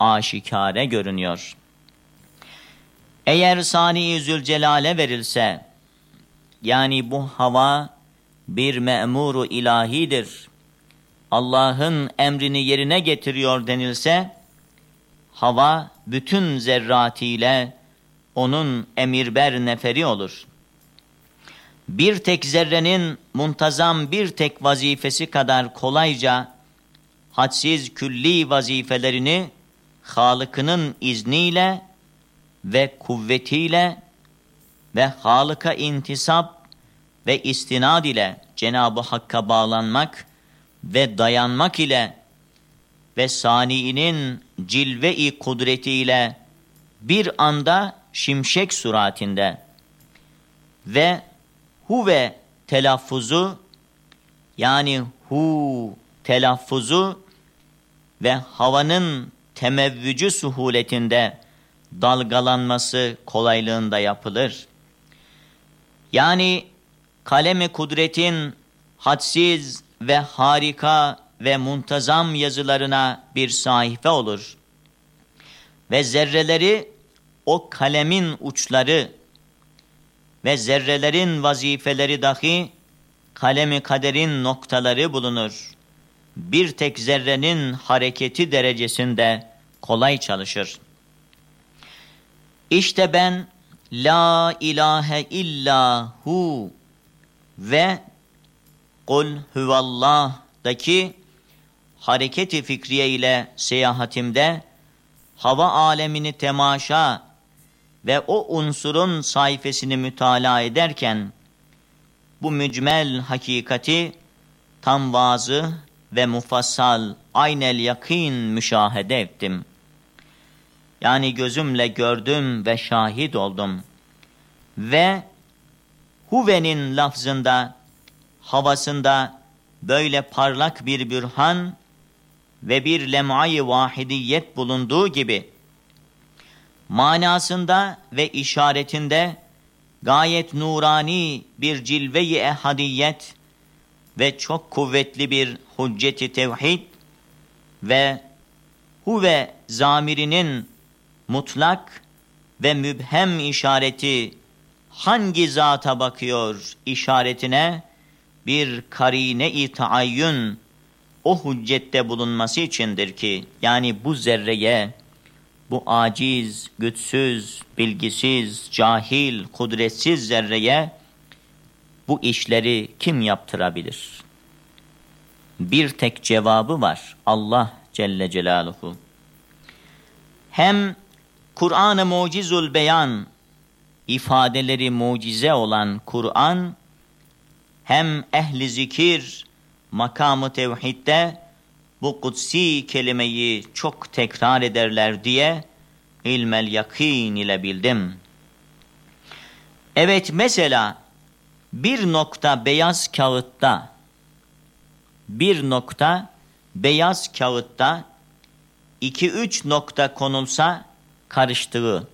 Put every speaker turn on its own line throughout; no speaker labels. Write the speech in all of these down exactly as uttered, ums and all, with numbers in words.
aşikare görünüyor. Eğer Sani-i Zülcelal'e verilse, yani bu hava bir me'muru ilahidir, Allah'ın emrini yerine getiriyor denilse, hava bütün zerratiyle onun emirber neferi olur. Bir tek zerrenin muntazam bir tek vazifesi kadar kolayca hadsiz külli vazifelerini Halık'ının izniyle ve kuvvetiyle ve Halık'a intisap ve istinad ile Cenab-ı Hakk'a bağlanmak ve dayanmak ile ve Sani'nin cilve-i kudretiyle bir anda şimşek suratinde ve huve telaffuzu, yani hu telaffuzu ve havanın temevvücü suhuletinde dalgalanması kolaylığında yapılır. Yani kalem-i kudretin hadsiz ve harika ve muntazam yazılarına bir sahife olur. Ve zerreleri o kalemin uçları ve zerrelerin vazifeleri dahi kalem-i kaderin noktaları bulunur. Bir tek zerrenin hareketi derecesinde kolay çalışır. İşte ben La ilahe illa hu ve Kul huvallah'daki hareket-i fikriye ile seyahatimde hava alemini temaşa ve o unsurun sayfasını mütalaa ederken bu mücmel hakikati tam vazıh ve mufassal aynel yakin müşahede ettim. Yani gözümle gördüm ve şahit oldum. Ve huvenin lafzında, havasında böyle parlak bir bürhan ve bir lem'ay-ı vahidiyet bulunduğu gibi, manasında ve işaretinde gayet nurani bir cilve-i ehadiyet ve çok kuvvetli bir hücceti tevhid ve huve zamirinin mutlak ve mübhem işareti hangi zata bakıyor işaretine bir karine-i taayyün o hüccette bulunması içindir ki, yani bu zerreye, bu aciz, güçsüz, bilgisiz, cahil, kudretsiz zerreye bu işleri kim yaptırabilir? Bir tek cevabı var, Allah Celle Celaluhu. Hem Kur'an-ı Mucizül Beyan, ifadeleri mucize olan Kur'an, hem ehli zikir, makamı tevhidde bu kutsi kelimeyi çok tekrar ederler diye ilmel yakin ile bildim. Evet, mesela bir nokta beyaz kağıtta, bir nokta beyaz kağıtta iki üç nokta konulsa karıştığı,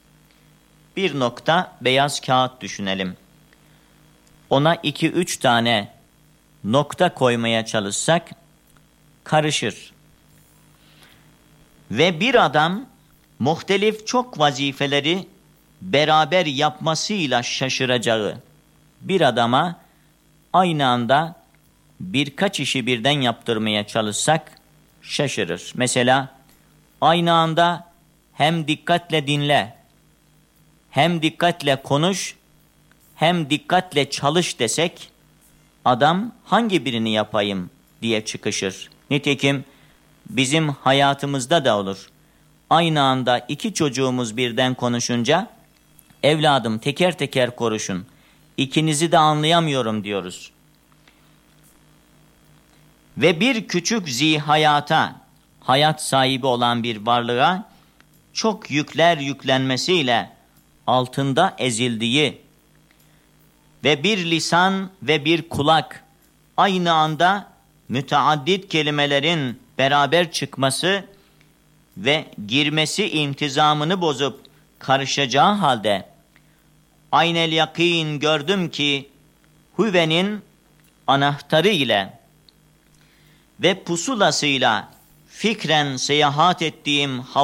bir nokta beyaz kağıt düşünelim. Ona iki üç tane nokta koymaya çalışsak karışır. Ve bir adam muhtelif çok vazifeleri beraber yapmasıyla şaşıracağı bir adama aynı anda birkaç işi birden yaptırmaya çalışsak şaşırır. Mesela aynı anda hem dikkatle dinle, hem dikkatle konuş, hem dikkatle çalış desek, adam hangi birini yapayım diye çıkışır. Nitekim bizim hayatımızda da olur. Aynı anda iki çocuğumuz birden konuşunca, evladım teker teker konuşun, ikinizi de anlayamıyorum diyoruz. Ve bir küçük zihayata, hayat sahibi olan bir varlığa çok yükler yüklenmesiyle altında ezildiği ve bir lisan ve bir kulak aynı anda müteaddit kelimelerin beraber çıkması ve girmesi intizamını bozup karışacağı halde aynel yakin gördüm ki huvenin anahtarı ile ve pusulasıyla fikren seyahat ettiğim